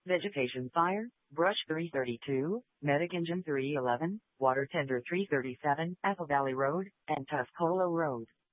Vegetation Fire, Brush 332, Medic Engine 311, Water Tender 337, Apple Valley Road, and Tuscola Road.